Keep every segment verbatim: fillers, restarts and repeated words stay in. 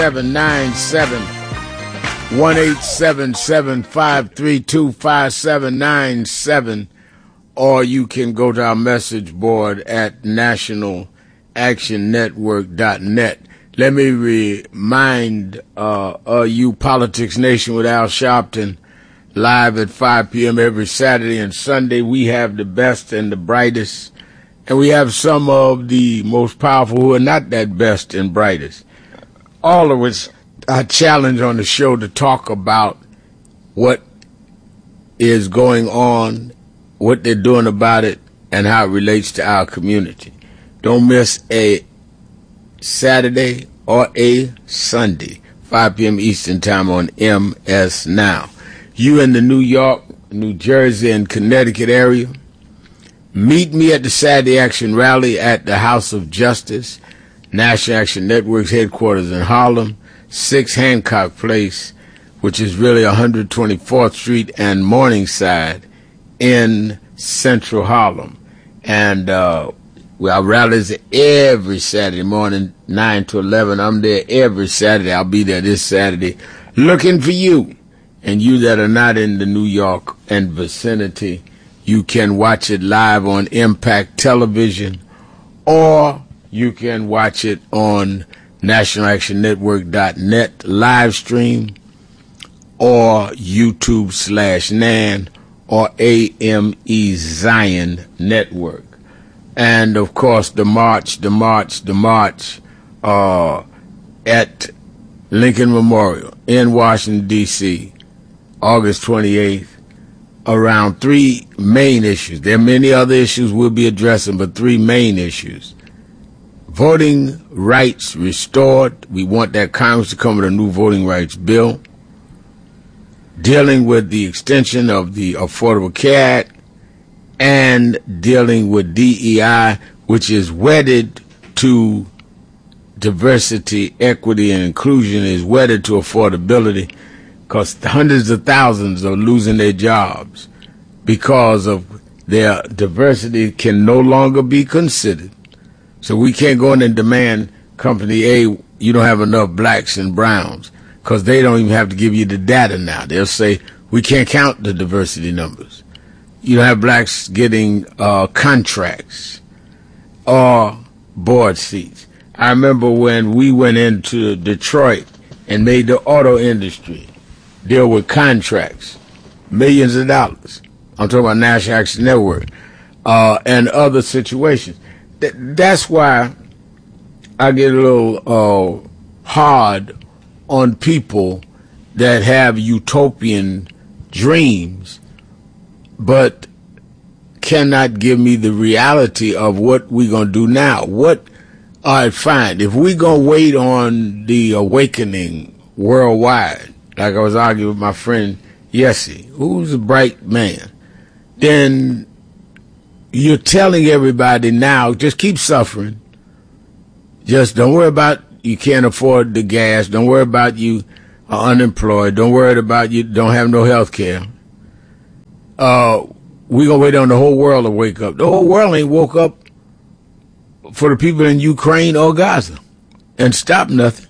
seven nine seven, one eight seven seven, five three two, five seven nine seven, or you can go to our message board at national action network dot net. Let me remind uh, uh, you, Politics Nation with Al Sharpton, live at five p.m. every Saturday and Sunday. We have the best and the brightest, and we have some of the most powerful who are not that best and brightest. All of us are challenged on the show to talk about what is going on, what they're doing about it, and how it relates to our community. Don't miss a Saturday or a Sunday, five p.m. Eastern Time on M S Now. You in the New York, New Jersey, and Connecticut area, meet me at the Saturday Action Rally at the House of Justice, National Action Network's headquarters in Harlem, six Hancock Place, which is really one twenty-fourth Street and Morningside in Central Harlem. And uh, our rallies every Saturday morning, nine to eleven. I'm there every Saturday. I'll be there this Saturday looking for you. And you that are not in the New York and vicinity, you can watch it live on Impact Television, or you can watch it on national action network dot net live stream, or YouTube slash Nan, or A M E Zion Network. And, of course, the march, the march, the march uh, at Lincoln Memorial in Washington, D C, August twenty-eighth, around three main issues. There are many other issues we'll be addressing, but three main issues. Voting rights restored. We want that Congress to come with a new voting rights bill. Dealing with the extension of the Affordable Care Act, and dealing with D E I, which is wedded to diversity, equity, and inclusion, is wedded to affordability, because hundreds of thousands are losing their jobs because of their diversity can no longer be considered. So we can't go in and demand company A, you don't have enough blacks and browns, because they don't even have to give you the data now. They'll say, we can't count the diversity numbers. You don't have blacks getting uh, contracts or board seats. I remember when we went into Detroit and made the auto industry deal with contracts, millions of dollars. I'm talking about National Action Network uh, and other situations. Th- that's why I get a little uh, hard on people that have utopian dreams but cannot give me the reality of what we're going to do now. What, all right, fine. If we're going to wait on the awakening worldwide, like I was arguing with my friend Yessie, who's a bright man, then you're telling everybody now, just keep suffering. Just don't worry about you can't afford the gas. Don't worry about you are unemployed. Don't worry about you don't have no health care. Uh, we're going to wait on the whole world to wake up. The whole world ain't woke up for the people in Ukraine or Gaza and stop nothing.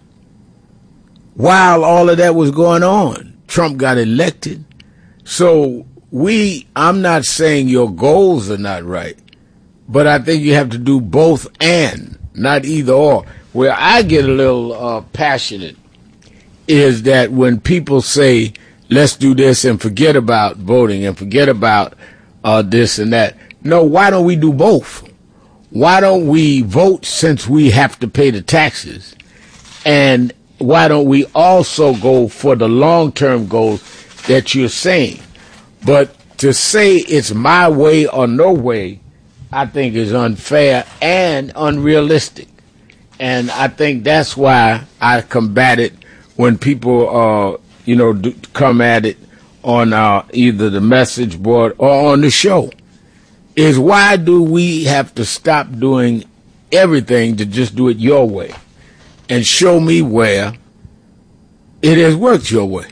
While all of that was going on, Trump got elected. So we, I'm not saying your goals are not right, but I think you have to do both and, not either or. Where I get a little uh, passionate is that when people say, let's do this and forget about voting and forget about uh, this and that. No, why don't we do both? Why don't we vote since we have to pay the taxes? And why don't we also go for the long-term goals that you're saying? But to say it's my way or no way, I think is unfair and unrealistic. And I think that's why I combat it when people, uh, you know, do come at it on uh, either the message board or on the show. Is why do we have to stop doing everything to just do it your way and show me where it has worked your way?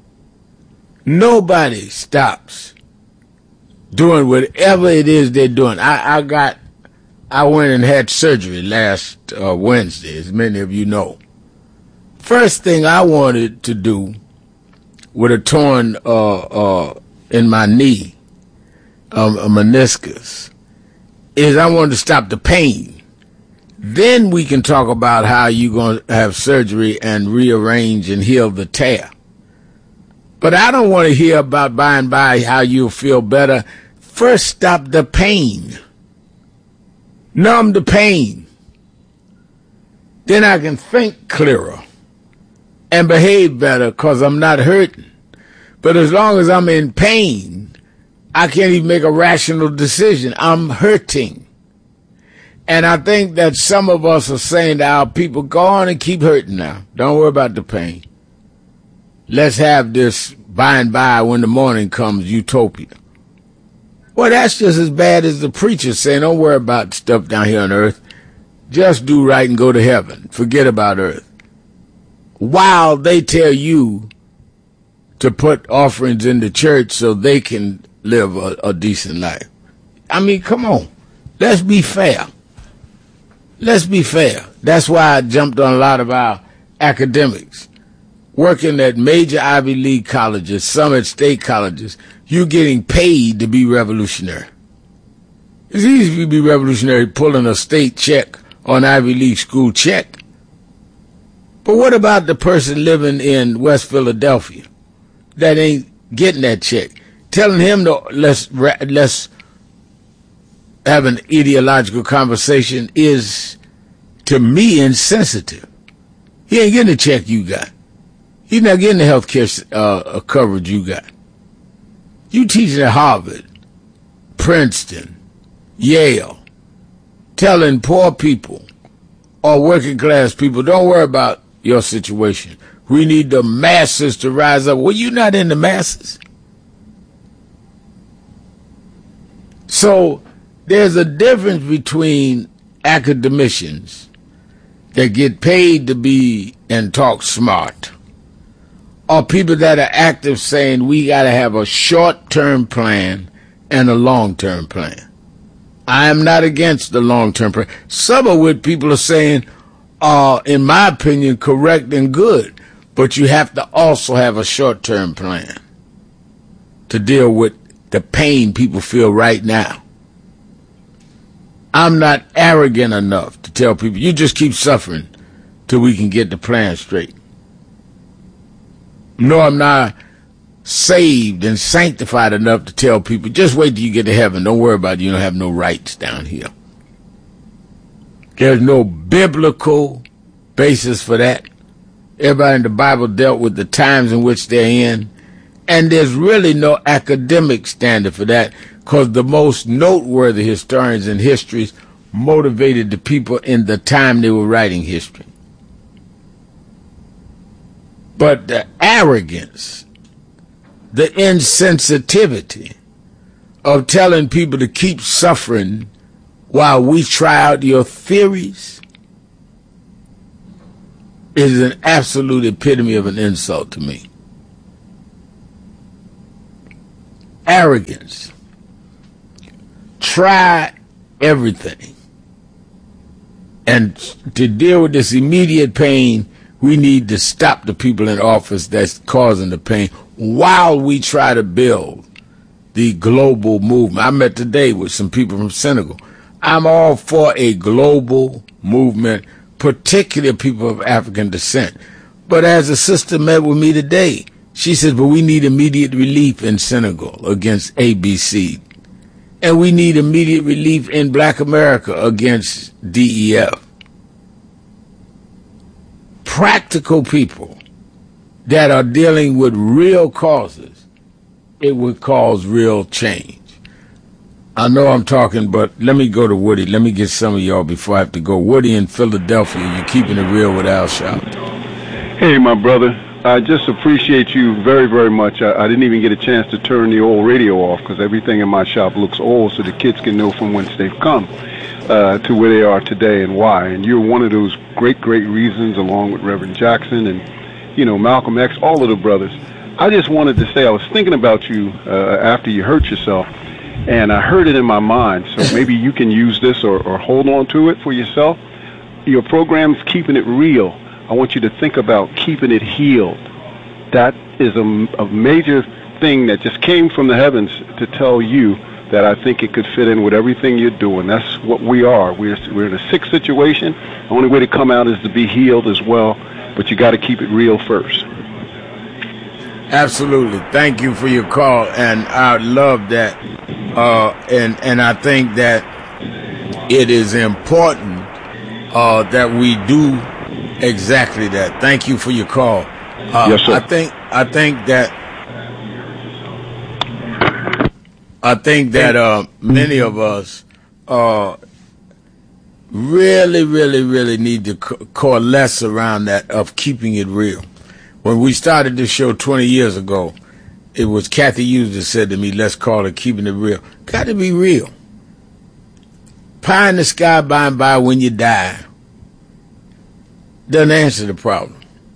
Nobody stops doing whatever it is they're doing. I, I got, I went and had surgery last uh, Wednesday, as many of you know. First thing I wanted to do with a torn uh, uh, in my knee, um, a meniscus, is I wanted to stop the pain. Then we can talk about how you're going to have surgery and rearrange and heal the tear. But I don't want to hear about by and by how you'll feel better. First, stop the pain. Numb the pain. Then I can think clearer and behave better because I'm not hurting. But as long as I'm in pain, I can't even make a rational decision. I'm hurting. And I think that some of us are saying to our people, go on and keep hurting now. Don't worry about the pain. Let's have this by and by when the morning comes utopia. Well, that's just as bad as the preacher saying, don't worry about stuff down here on earth. Just do right and go to heaven. Forget about earth. While they tell you to put offerings in the church so they can live a, a decent life. I mean, come on. Let's be fair. Let's be fair. That's why I jumped on a lot of our academics. Working at major Ivy League colleges, some at state colleges, you're getting paid to be revolutionary. It's easy to be revolutionary pulling a state check or an Ivy League school check. But what about the person living in West Philadelphia that ain't getting that check? Telling him to let's let's have an ideological conversation is, to me, insensitive. He ain't getting the check you got. He's not getting the health care uh, coverage you got. You teaching at Harvard, Princeton, Yale, telling poor people or working class people, don't worry about your situation. We need the masses to rise up. Well, you're not in the masses. So there's a difference between academicians that get paid to be and talk smart, or people that are active saying we got to have a short-term plan and a long-term plan. I am not against the long-term plan. Some of what people are saying are, in my opinion, correct and good, but you have to also have a short-term plan to deal with the pain people feel right now. I'm not arrogant enough to tell people, you just keep suffering till we can get the plan straight. No, I'm not saved and sanctified enough to tell people, just wait till you get to heaven. Don't worry about it. You don't have no rights down here. There's no biblical basis for that. Everybody in the Bible dealt with the times in which they're in. And there's really no academic standard for that, because the most noteworthy historians in history motivated the people in the time they were writing history. But the arrogance, the insensitivity of telling people to keep suffering while we try out your theories is an absolute epitome of an insult to me. Arrogance. Try everything. And to deal with this immediate pain, we need to stop the people in office that's causing the pain while we try to build the global movement. I met today with some people from Senegal. I'm all for a global movement, particularly people of African descent. But as a sister met with me today, she said, but we need immediate relief in Senegal against A B C. And we need immediate relief in Black America against D E F. Practical people that are dealing with real causes, it would cause real change. I know I'm talking, but let me go to Woody. Let me get some of y'all before I have to go. Woody in Philadelphia, you're keeping it real with Al Sharpton. Hey, my brother. I just appreciate you very, very much. I, I didn't even get a chance to turn the old radio off because everything in my shop looks old, so the kids can know from whence they've come uh, to where they are today and why. And you're one of those great, great reasons, along with Reverend Jackson and, you know, Malcolm X, all of the brothers. I just wanted to say I was thinking about you uh, after you hurt yourself, and I heard it in my mind. So maybe you can use this or, or hold on to it for yourself. Your program's Keeping It Real. I want you to think about keeping it healed. That is a, a major thing that just came from the heavens to tell you that I think it could fit in with everything you're doing. That's what we are. We're, we're in a sick situation. The only way to come out is to be healed as well, but you got to keep it real first. Absolutely. Thank you for your call, and I love that. Uh, and, and I think that it is important uh, that we do exactly that. Thank you for your call. Uh, yes, sir. I think I think that I think that uh, many of us uh, really, really, really need to co- coalesce around that of keeping it real. When we started this show twenty years ago, it was Kathy Hughes that said to me, let's call it keeping it real. Got to be real. Pie in the sky by and by when you die doesn't answer the problem.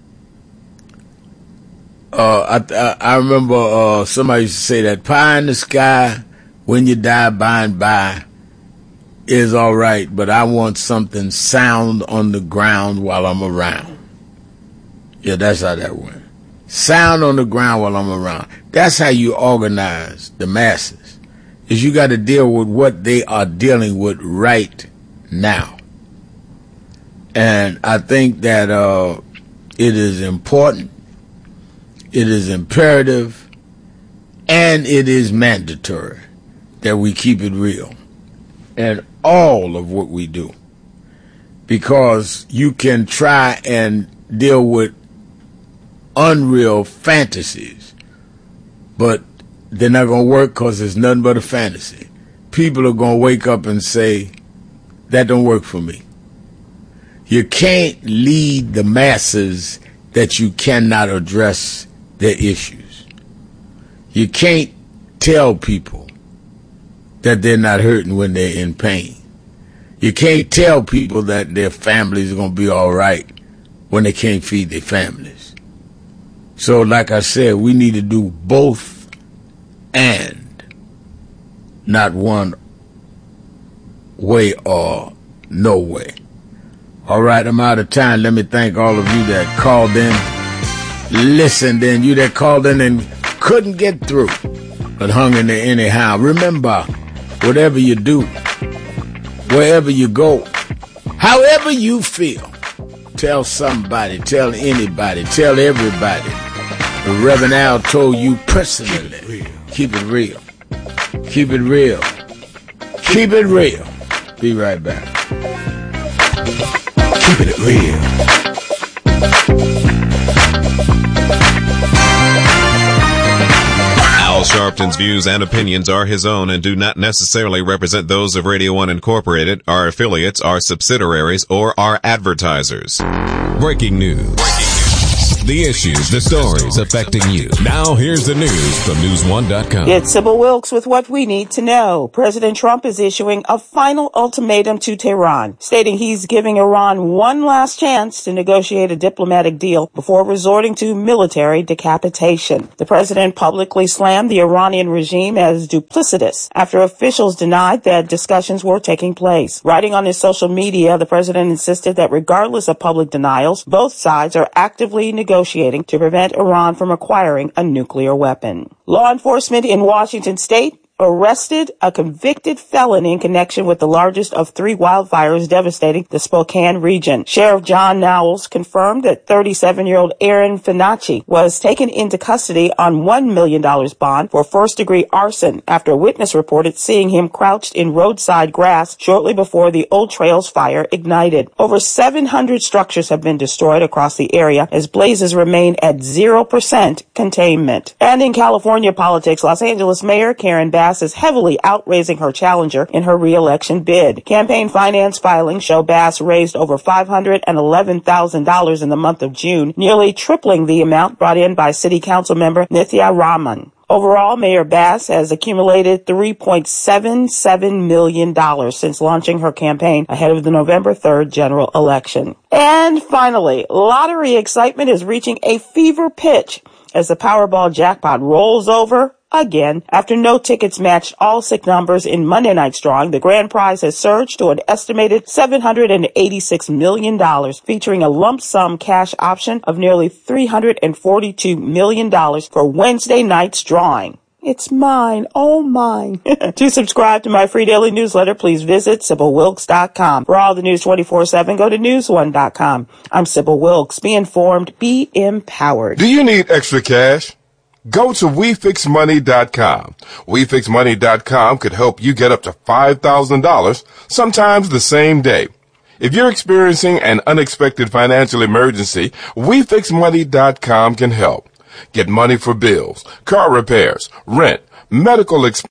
Uh, I, I I remember uh, somebody used to say that pie in the sky when you die by and by is all right, but I want something sound on the ground while I'm around. Yeah, that's how that went. Sound on the ground while I'm around. That's how you organize the masses, is you got to deal with what they are dealing with right now. And I think that uh, it is important, it is imperative, and it is mandatory that we keep it real in all of what we do. Because you can try and deal with unreal fantasies, but they're not going to work because it's nothing but a fantasy. People are going to wake up and say, that don't work for me. You can't lead the masses that you cannot address their issues. You can't tell people that they're not hurting when they're in pain. You can't tell people that their families are going to be all right when they can't feed their families. So like I said, we need to do both and, not one way or no way. All right, I'm out of time. Let me thank all of you that called in, listened in, you that called in and couldn't get through, but hung in there anyhow. Remember, whatever you do, wherever you go, however you feel, tell somebody, tell anybody, tell everybody. The Reverend Al told you personally, keep it real. Keep it real. Keep it real. Be right back. Keeping it real. Al Sharpton's views and opinions are his own and do not necessarily represent those of Radio One Incorporated, our affiliates, our subsidiaries, or our advertisers. Breaking news. The issues, the stories affecting you. Now here's the news from news one dot com. It's Sybil Wilkes with what we need to know. President Trump is issuing a final ultimatum to Tehran, stating he's giving Iran one last chance to negotiate a diplomatic deal before resorting to military decapitation. The president publicly slammed the Iranian regime as duplicitous after officials denied that discussions were taking place. Writing on his social media, the president insisted that regardless of public denials, both sides are actively negotiating negotiating to prevent Iran from acquiring a nuclear weapon. Law enforcement in Washington state arrested a convicted felon in connection with the largest of three wildfires devastating the Spokane region. Sheriff John Knowles confirmed that thirty-seven-year-old Aaron Finacci was taken into custody on one million dollars bond for first-degree arson after a witness reported seeing him crouched in roadside grass shortly before the Old Trails fire ignited. Over seven hundred structures have been destroyed across the area as blazes remain at zero percent containment. And in California politics, Los Angeles Mayor Karen Bass is heavily outraising her challenger in her re-election bid. Campaign finance filings show Bass raised over five hundred eleven thousand dollars in the month of June, nearly tripling the amount brought in by City Council member Nithya Raman. Overall, Mayor Bass has accumulated three point seven seven million dollars since launching her campaign ahead of the November third general election. And finally, lottery excitement is reaching a fever pitch as the Powerball jackpot rolls over again. After no tickets matched all six numbers in Monday Night's drawing, the grand prize has surged to an estimated seven hundred eighty-six million dollars, featuring a lump sum cash option of nearly three hundred forty-two million dollars for Wednesday night's drawing. It's mine, oh mine. To subscribe to my free daily newsletter, please visit Sybil Wilkes dot com. For all the news twenty-four seven, go to news one dot com. I'm Sybil Wilkes. Be informed, be empowered. Do you need extra cash? Go to we fix money dot com. we fix money dot com could help you get up to five thousand dollars, sometimes the same day. If you're experiencing an unexpected financial emergency, we fix money dot com can help. Get money for bills, car repairs, rent, medical expenses.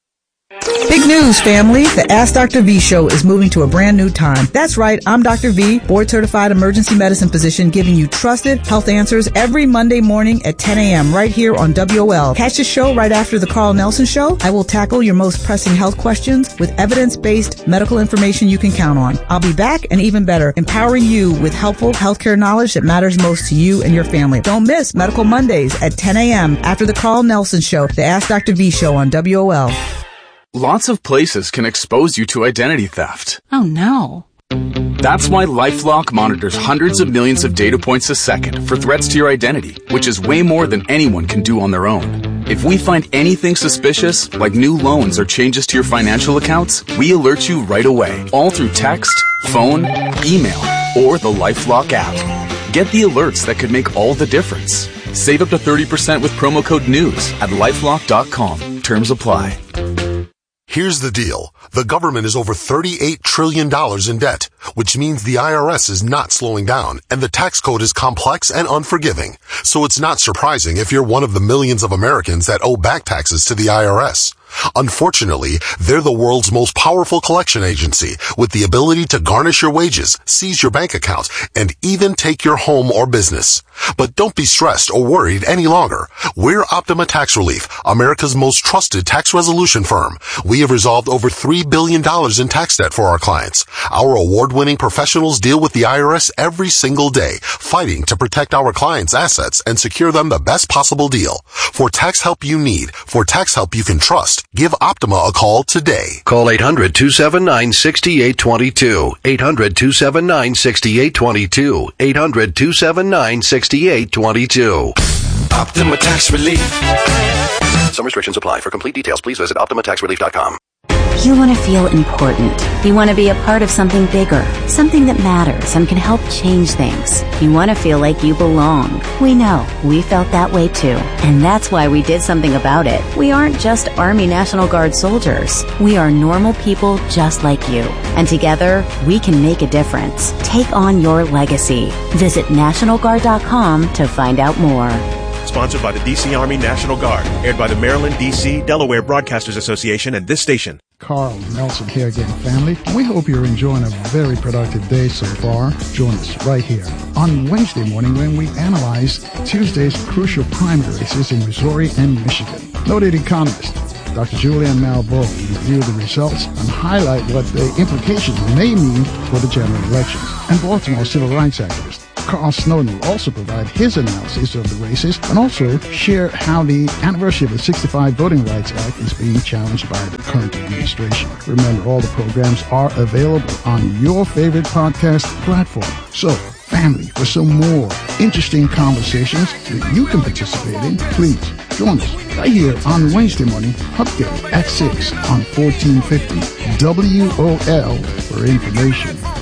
Big news, family. The Ask Doctor V show is moving to a brand new time. That's right. I'm Doctor V, board-certified emergency medicine physician, giving you trusted health answers every Monday morning at ten a.m. right here on W O L. Catch the show right after the Carl Nelson Show. I will tackle your most pressing health questions with evidence-based medical information you can count on. I'll be back and even better, empowering you with helpful healthcare knowledge that matters most to you and your family. Don't miss Medical Mondays at ten a.m. after the Carl Nelson Show, the Ask Doctor V show on W O L. Lots of places can expose you to identity theft. Oh no. That's why LifeLock monitors hundreds of millions of data points a second for threats to your identity, which is way more than anyone can do on their own. If we find anything suspicious, like new loans or changes to your financial accounts, we alert you right away, all through text, phone, email, or the LifeLock app. Get the alerts that could make all the difference. Save up to thirty percent with promo code NEWS at lifelock dot com. Terms apply. Here's the deal. The government is over thirty-eight trillion dollars in debt, which means the I R S is not slowing down, and the tax code is complex and unforgiving. So it's not surprising if you're one of the millions of Americans that owe back taxes to the I R S. Unfortunately, they're the world's most powerful collection agency with the ability to garnish your wages, seize your bank account, and even take your home or business. But don't be stressed or worried any longer. We're Optima Tax Relief, America's most trusted tax resolution firm. We have resolved over three billion dollars in tax debt for our clients. Our award-winning professionals deal with the I R S every single day, fighting to protect our clients' assets and secure them the best possible deal. For tax help you need, for tax help you can trust, give Optima a call today. Call eight hundred, two seven nine, six eight two two. eight hundred, two seven nine, six eight two two. eight hundred, two seven nine, six eight two two. Optima Tax Relief. Some restrictions apply. For complete details, please visit optima tax relief dot com. You want to feel important. You want to be a part of something bigger, something that matters and can help change things. You want to feel like you belong. We know. We felt that way too. And that's why we did something about it. We aren't just Army National Guard soldiers. We are normal people just like you. And together, we can make a difference. Take on your legacy. Visit national guard dot com to find out more. Sponsored by the D C Army National Guard. Aired by the Maryland, D C, Delaware Broadcasters Association and this station. Carl Nelson here again, family. We hope you're enjoying a very productive day so far. Join us right here on Wednesday morning when we analyze Tuesday's crucial primary races in Missouri and Michigan. Noted economist Doctor Julianne Malveaux will review the results and highlight what the implications may mean for the general elections. And Baltimore civil rights activist Carl Snowden will also provide his analysis of the races and also share how the anniversary of the sixty-five Voting Rights Act is being challenged by the current administration. Remember, all the programs are available on your favorite podcast platform. So, family, for some more interesting conversations that you can participate in, please join us right here on Wednesday morning, update at six on fourteen fifty W O L for information.